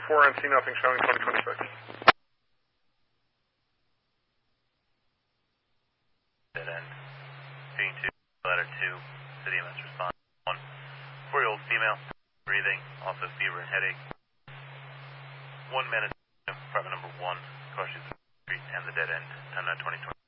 224 and see nothing showing 2026. Dead end. Being 2, ladder 2, city EMS response. 1, 4-year-old female, breathing, also fever and headache. 1 minute, apartment number 1, across the street and the dead end, time now 2020.